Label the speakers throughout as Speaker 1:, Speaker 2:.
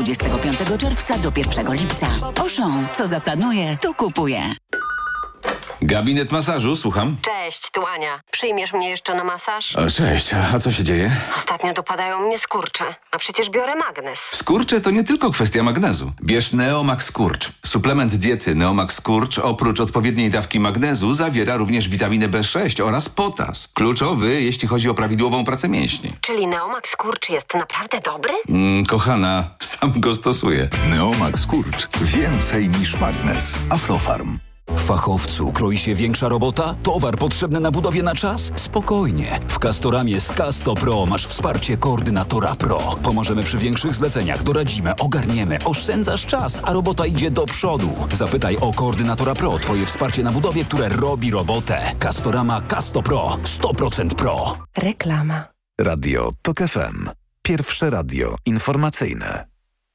Speaker 1: 25 czerwca do 1 lipca. Auchan. Co zaplanuje, to kupuje.
Speaker 2: Gabinet masażu, słucham.
Speaker 3: Cześć, tu Ania. Przyjmiesz mnie jeszcze na masaż?
Speaker 2: O, cześć, a co się dzieje?
Speaker 3: Ostatnio dopadają mnie skurcze, a przecież biorę magnes.
Speaker 2: Skurcze to nie tylko kwestia magnezu. Bierz Neomax Skurcz. Suplement diety Neomax Skurcz oprócz odpowiedniej dawki magnezu zawiera również witaminę B6 oraz potas. Kluczowy, jeśli chodzi o prawidłową pracę mięśni.
Speaker 3: Czyli Neomax Skurcz jest naprawdę dobry?
Speaker 2: Kochana, sam go stosuję.
Speaker 4: Neomax Skurcz. Więcej niż magnes. Aflofarm.
Speaker 5: Fachowcu kroi się większa robota? Towar potrzebny na budowie na czas? Spokojnie. W Castoramie z Casto Pro masz wsparcie koordynatora Pro. Pomożemy przy większych zleceniach, doradzimy, ogarniemy, oszczędzasz czas, a robota idzie do przodu. Zapytaj o koordynatora Pro, twoje wsparcie na budowie, które robi robotę. Castorama Casto Pro. 100% Pro.
Speaker 6: Reklama.
Speaker 4: Radio TOK FM. Pierwsze radio informacyjne.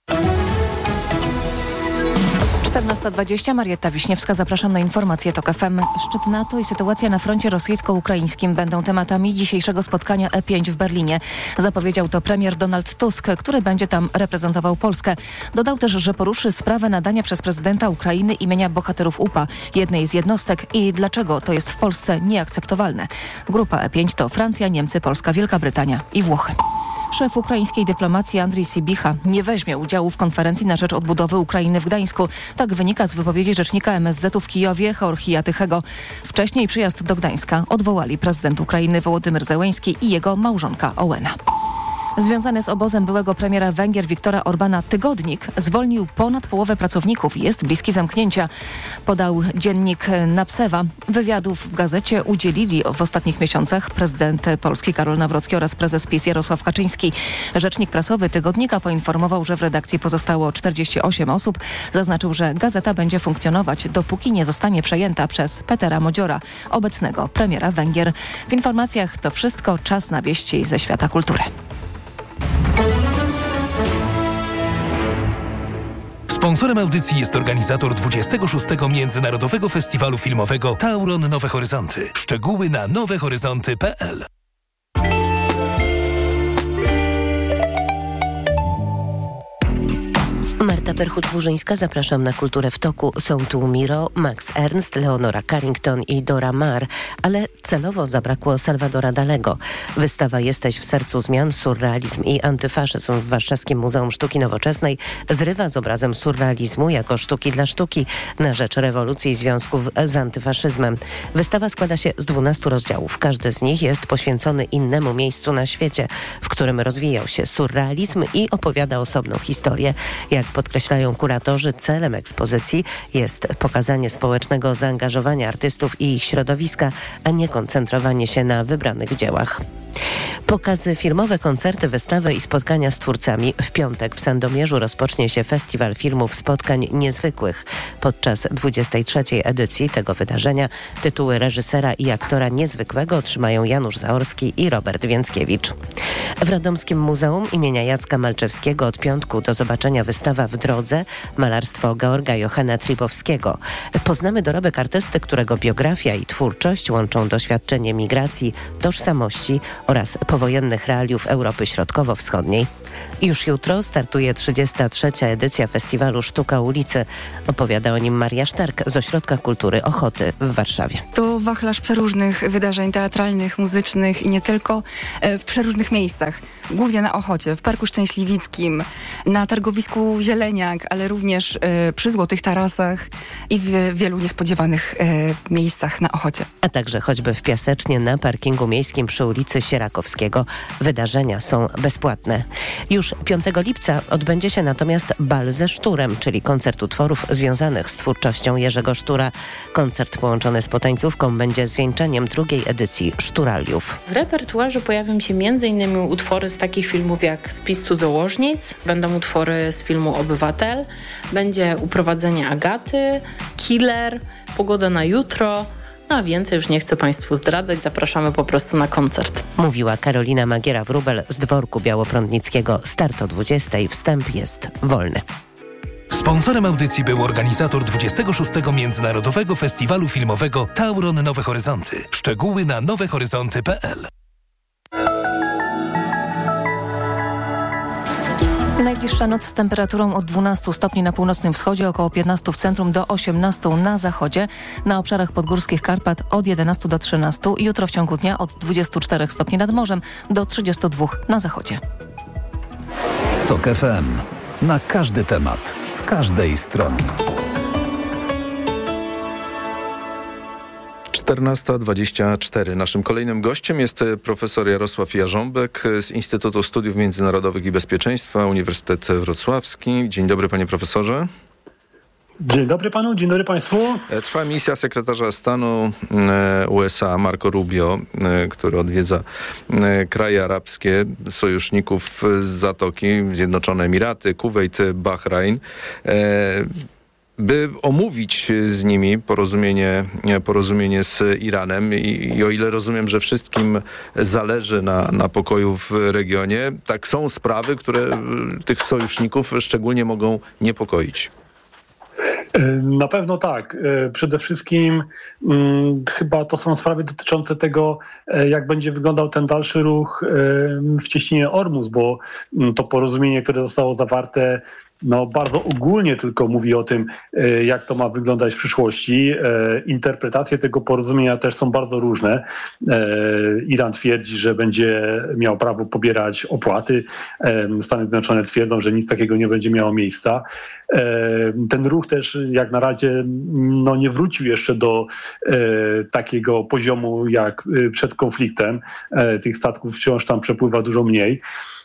Speaker 6: 14:20, Marietta Wiśniewska, zapraszam na informacje TOK FM. Szczyt NATO i sytuacja na froncie rosyjsko-ukraińskim będą tematami dzisiejszego spotkania E5 w Berlinie. Zapowiedział to premier Donald Tusk, który będzie tam reprezentował Polskę. Dodał też, że poruszy sprawę nadania przez prezydenta Ukrainy imienia bohaterów UPA, jednej z jednostek, i dlaczego to jest w Polsce nieakceptowalne. Grupa E5 to Francja, Niemcy, Polska, Wielka Brytania i Włochy. Szef ukraińskiej dyplomacji Andrii Sybicha nie weźmie udziału w konferencji na rzecz odbudowy Ukrainy w Gdańsku. Tak wynika z wypowiedzi rzecznika MSZ-u w Kijowie Georgija Tychego. Wcześniej przyjazd do Gdańska odwołali prezydent Ukrainy Wołodymyr Zełenski i jego małżonka Ołena. Związany z obozem byłego premiera Węgier Viktora Orbana tygodnik zwolnił ponad połowę pracowników i jest bliski zamknięcia, podał dziennik Napsewa. Wywiadów w gazecie udzielili w ostatnich miesiącach prezydent Polski Karol Nawrocki oraz prezes PiS Jarosław Kaczyński. Rzecznik prasowy tygodnika poinformował, że w redakcji pozostało 48 osób. Zaznaczył, że gazeta będzie funkcjonować, dopóki nie zostanie przejęta przez Petera Modziora, obecnego premiera Węgier. W informacjach to wszystko. Czas na wieści ze świata kultury.
Speaker 7: Sponsorem audycji jest organizator 26. Międzynarodowego Festiwalu Filmowego Tauron Nowe Horyzonty. Szczegóły na nowehoryzonty.pl.
Speaker 3: Marta Perchut-Burzyńska, zapraszam na Kulturę w toku. Są tu Miro, Max Ernst, Leonora Carrington i Dora Maar, ale celowo zabrakło Salvadora Dalego. Wystawa Jesteś w sercu zmian, surrealizm i antyfaszyzm w Warszawskim Muzeum Sztuki Nowoczesnej zrywa z obrazem surrealizmu jako sztuki dla sztuki na rzecz rewolucji i związków z antyfaszyzmem. Wystawa składa się z 12 rozdziałów. Każdy z nich jest poświęcony innemu miejscu na świecie, w którym rozwijał się surrealizm i opowiada osobną historię. Jak podkreślają kuratorzy, celem ekspozycji jest pokazanie społecznego zaangażowania artystów i ich środowiska, a nie koncentrowanie się na wybranych dziełach. Pokazy filmowe, koncerty, wystawy i spotkania z twórcami. W piątek w Sandomierzu rozpocznie się Festiwal Filmów Spotkań Niezwykłych. Podczas 23. edycji tego wydarzenia tytuły reżysera i aktora niezwykłego otrzymają Janusz Zaorski i Robert Więckiewicz. W Radomskim Muzeum imienia Jacka Malczewskiego od piątku do zobaczenia wystawa W drodze, malarstwo Georga Johanna Trybowskiego. Poznamy dorobek artysty, którego biografia i twórczość łączą doświadczenie migracji, tożsamości oraz powojennych realiów Europy Środkowo-Wschodniej. Już jutro startuje 33. edycja Festiwalu Sztuka ulicy. Opowiada o nim Maria Sztark z Ośrodka Kultury Ochoty w Warszawie.
Speaker 8: To wachlarz przeróżnych wydarzeń teatralnych, muzycznych i nie tylko, w przeróżnych miejscach. Głównie na Ochocie, w Parku Szczęśliwickim, na targowisku Zieleniak, ale również przy Złotych Tarasach i w wielu niespodziewanych miejscach na Ochocie.
Speaker 3: A także choćby w Piasecznie na parkingu miejskim przy ulicy Sierakowskiego. Wydarzenia są bezpłatne. Już 5 lipca odbędzie się natomiast Bal ze Szturem, czyli koncert utworów związanych z twórczością Jerzego Sztura. Koncert połączony z potańcówką będzie zwieńczeniem drugiej edycji Szturaliów.
Speaker 9: W repertuarze pojawią się m.in. utwory z takich filmów jak Spis cudzołożnic, będą utwory z filmu Obywatel, będzie Uprowadzenie Agaty, Killer, Pogoda na jutro. No a więcej już nie chcę Państwu zdradzać, zapraszamy po prostu na koncert.
Speaker 3: Mówiła Karolina Magiera-Wróbel z Dworku Białoprądnickiego. Start o 20:00, wstęp jest wolny.
Speaker 7: Sponsorem audycji był organizator 26. Międzynarodowego Festiwalu Filmowego Tauron Nowe Horyzonty. Szczegóły na nowehoryzonty.pl.
Speaker 6: Najbliższa noc z temperaturą od 12 stopni na północnym wschodzie, około 15 w centrum, do 18 na zachodzie. Na obszarach podgórskich Karpat od 11 do 13. Jutro w ciągu dnia od 24 stopni nad morzem do 32 na zachodzie.
Speaker 4: TOK FM. Na każdy temat, z każdej strony.
Speaker 10: 14:24. Naszym kolejnym gościem jest profesor Jarosław Jarząbek z Instytutu Studiów Międzynarodowych i Bezpieczeństwa, Uniwersytet Wrocławski. Dzień dobry, panie profesorze.
Speaker 11: Dzień dobry panu, dzień dobry państwu.
Speaker 10: Trwa misja sekretarza stanu USA Marco Rubio, który odwiedza kraje arabskie, sojuszników z Zatoki, Zjednoczone Emiraty, Kuwejt, Bahrajn, by omówić z nimi porozumienie z Iranem i o ile rozumiem, że wszystkim zależy na pokoju w regionie, tak są sprawy, które tych sojuszników szczególnie mogą niepokoić.
Speaker 11: Na pewno tak. Przede wszystkim chyba to są sprawy dotyczące tego, jak będzie wyglądał ten dalszy ruch w cieśninie Ormus, bo to porozumienie, które zostało zawarte, bardzo ogólnie tylko mówi o tym, jak to ma wyglądać w przyszłości. Interpretacje tego porozumienia też są bardzo różne. Iran twierdzi, że będzie miał prawo pobierać opłaty. Stany Zjednoczone twierdzą, że nic takiego nie będzie miało miejsca. Ten ruch też jak na razie nie wrócił jeszcze do takiego poziomu jak przed konfliktem. Tych statków wciąż tam przepływa dużo mniej.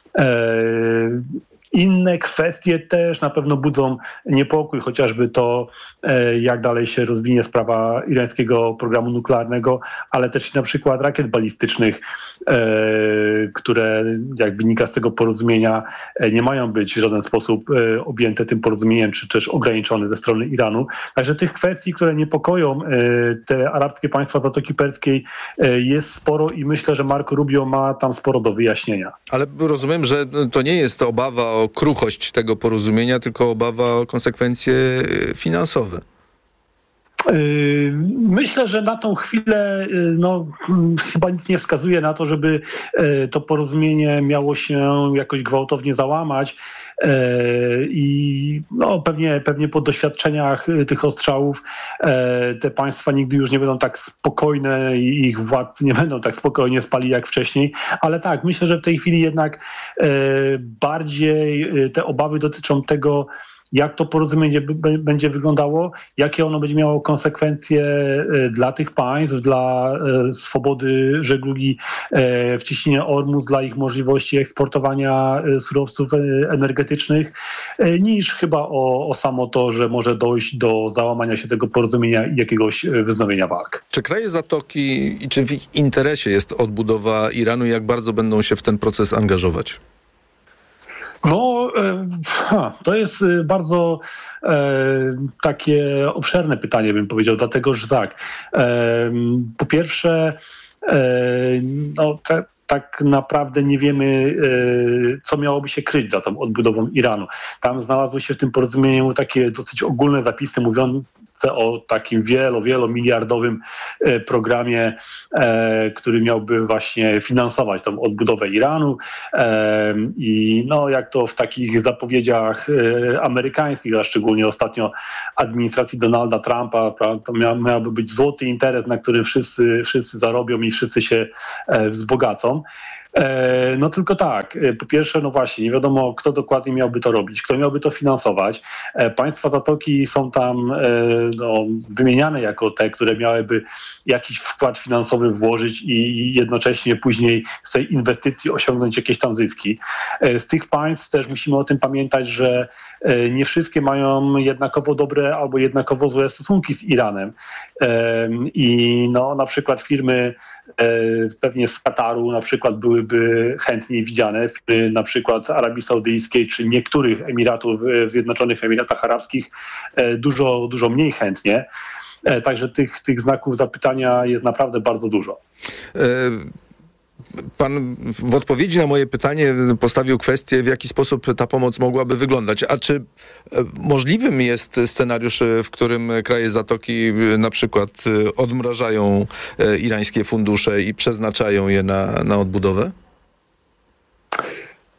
Speaker 11: Inne kwestie też na pewno budzą niepokój, chociażby to, jak dalej się rozwinie sprawa irańskiego programu nuklearnego, ale też na przykład rakiet balistycznych, które, jak wynika z tego porozumienia, nie mają być w żaden sposób objęte tym porozumieniem, czy też ograniczone ze strony Iranu. Także tych kwestii, które niepokoją te arabskie państwa Zatoki Perskiej, jest sporo i myślę, że Marco Rubio ma tam sporo do wyjaśnienia.
Speaker 10: Ale rozumiem, że to nie jest obawa o kruchość tego porozumienia, tylko obawa o konsekwencje finansowe.
Speaker 11: Myślę, że na tą chwilę chyba nic nie wskazuje na to, żeby to porozumienie miało się jakoś gwałtownie załamać i pewnie po doświadczeniach tych ostrzałów te państwa nigdy już nie będą tak spokojne i ich władcy nie będą tak spokojnie spali jak wcześniej, ale tak, myślę, że w tej chwili jednak bardziej te obawy dotyczą tego, jak to porozumienie będzie wyglądało, jakie ono będzie miało konsekwencje dla tych państw, dla swobody żeglugi w cieśninie Ormus, dla ich możliwości eksportowania surowców energetycznych, niż chyba o samo to, że może dojść do załamania się tego porozumienia i jakiegoś wznowienia walk.
Speaker 10: Czy kraje Zatoki i czy w ich interesie jest odbudowa Iranu, jak bardzo będą się w ten proces angażować?
Speaker 11: To jest bardzo takie obszerne pytanie, bym powiedział, dlatego, że tak, po pierwsze, tak naprawdę nie wiemy, co miałoby się kryć za tą odbudową Iranu. Tam znalazły się w tym porozumieniu takie dosyć ogólne zapisy mówiące o takim wielomiliardowym programie, który miałby właśnie finansować tą odbudowę Iranu i jak to w takich zapowiedziach amerykańskich, a szczególnie ostatnio administracji Donalda Trumpa, to miałby być złoty interes, na którym wszyscy zarobią i wszyscy się wzbogacą. Tylko tak, po pierwsze, właśnie, nie wiadomo, kto dokładnie miałby to robić, kto miałby to finansować. Państwa Zatoki są tam wymieniane jako te, które miałyby jakiś wkład finansowy włożyć i jednocześnie później z tej inwestycji osiągnąć jakieś tam zyski. Z tych państw też musimy o tym pamiętać, że nie wszystkie mają jednakowo dobre albo jednakowo złe stosunki z Iranem. I na przykład firmy pewnie z Kataru na przykład byłyby chętniej widziane, firmy na przykład z Arabii Saudyjskiej czy niektórych Emiratów w Zjednoczonych Emiratach Arabskich dużo mniej chętnie. Także tych znaków zapytania jest naprawdę bardzo dużo.
Speaker 10: Pan w odpowiedzi na moje pytanie postawił kwestię, w jaki sposób ta pomoc mogłaby wyglądać. A czy możliwym jest scenariusz, w którym kraje Zatoki na przykład odmrażają irańskie fundusze i przeznaczają je na odbudowę?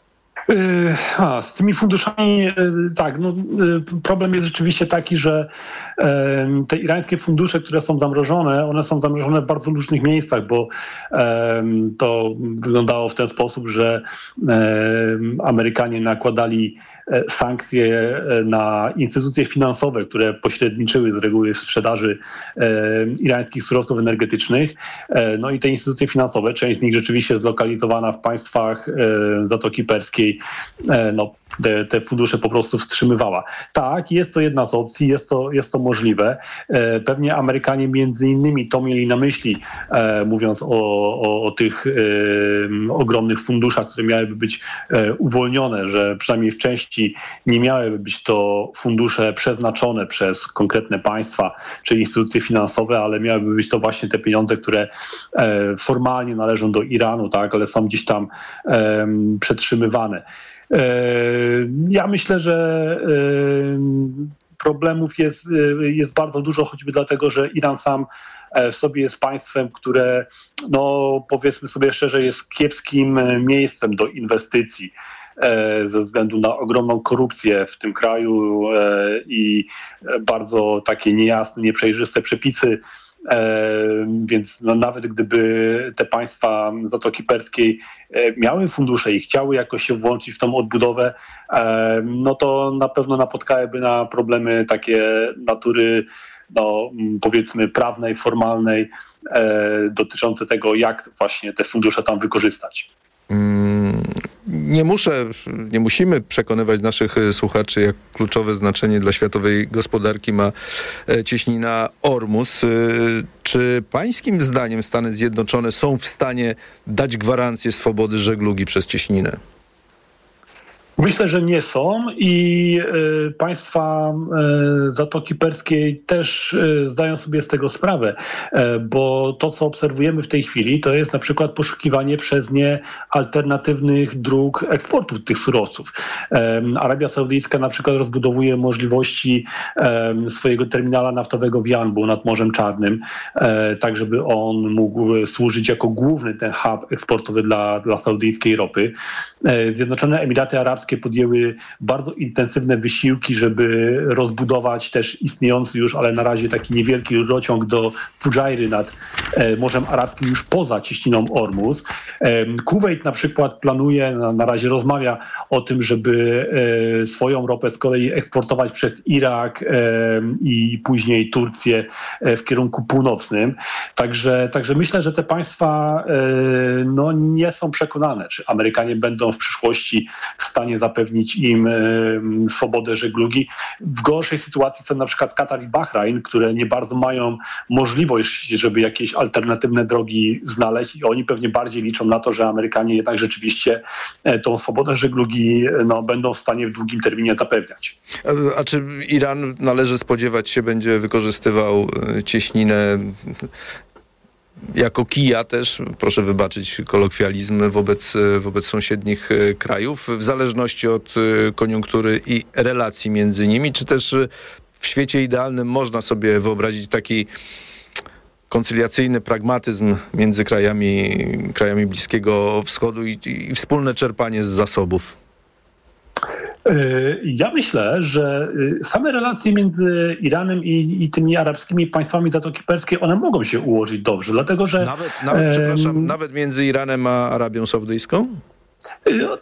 Speaker 11: Z tymi funduszami, tak, problem jest rzeczywiście taki, że te irańskie fundusze, które są zamrożone, one są zamrożone w bardzo różnych miejscach, bo to wyglądało w ten sposób, że Amerykanie nakładali sankcje na instytucje finansowe, które pośredniczyły z reguły w sprzedaży irańskich surowców energetycznych. No i te instytucje finansowe, część z nich rzeczywiście zlokalizowana w państwach Zatoki Perskiej, te fundusze po prostu wstrzymywała. Tak, jest to jedna z opcji, jest to możliwe. Pewnie Amerykanie między innymi to mieli na myśli, mówiąc o tych ogromnych funduszach, które miałyby być uwolnione, że przynajmniej w części nie miałyby być to fundusze przeznaczone przez konkretne państwa czy instytucje finansowe, ale miałyby być to właśnie te pieniądze, które formalnie należą do Iranu, tak, ale są gdzieś tam przetrzymywane. Ja myślę, że problemów jest bardzo dużo, choćby dlatego, że Iran sam w sobie jest państwem, które, powiedzmy sobie szczerze, jest kiepskim miejscem do inwestycji ze względu na ogromną korupcję w tym kraju i bardzo takie niejasne, nieprzejrzyste przepisy. Więc nawet gdyby te państwa Zatoki Perskiej miały fundusze i chciały jakoś się włączyć w tą odbudowę, to na pewno napotkałyby na problemy takie natury, powiedzmy prawnej, formalnej, dotyczące tego, jak właśnie te fundusze tam wykorzystać.
Speaker 10: Nie musimy przekonywać naszych słuchaczy, jak kluczowe znaczenie dla światowej gospodarki ma cieśnina Ormus. Czy pańskim zdaniem Stany Zjednoczone są w stanie dać gwarancję swobody żeglugi przez cieśninę?
Speaker 11: Myślę, że nie są i państwa Zatoki Perskiej też zdają sobie z tego sprawę, bo to, co obserwujemy w tej chwili, to jest na przykład poszukiwanie przez nie alternatywnych dróg eksportu tych surowców. Arabia Saudyjska na przykład rozbudowuje możliwości swojego terminala naftowego w Janbu nad Morzem Czarnym, tak żeby on mógł służyć jako główny ten hub eksportowy dla saudyjskiej ropy. Zjednoczone Emiraty Arabskie podjęły bardzo intensywne wysiłki, żeby rozbudować też istniejący już, ale na razie taki niewielki rurociąg do Fudżajry nad Morzem Arabskim już poza cieśniną Ormus. Kuwejt na przykład planuje, na razie rozmawia o tym, żeby swoją ropę z kolei eksportować przez Irak i później Turcję w kierunku północnym. Także myślę, że te państwa nie są przekonane, czy Amerykanie będą w przyszłości w stanie zapewnić im swobodę żeglugi. W gorszej sytuacji są na przykład Katar i Bahrajn, które nie bardzo mają możliwość, żeby jakieś alternatywne drogi znaleźć i oni pewnie bardziej liczą na to, że Amerykanie jednak rzeczywiście tą swobodę żeglugi będą w stanie w długim terminie zapewniać.
Speaker 10: A czy Iran, należy spodziewać się, będzie wykorzystywał cieśninę jako kija też, proszę wybaczyć kolokwializm, wobec sąsiednich krajów, w zależności od koniunktury i relacji między nimi, czy też w świecie idealnym można sobie wyobrazić taki koncyliacyjny pragmatyzm między krajami Bliskiego Wschodu i wspólne czerpanie z zasobów?
Speaker 11: Ja myślę, że same relacje między Iranem i tymi arabskimi państwami Zatoki Perskiej, one mogą się ułożyć dobrze, dlatego że...
Speaker 10: Nawet między Iranem a Arabią Saudyjską?